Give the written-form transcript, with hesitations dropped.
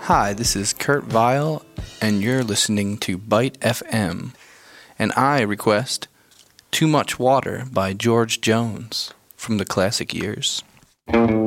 Hi, this is Kurt Vile, and you're listening to Byte FM, and I request Too Much Water by George Jones from the classic years.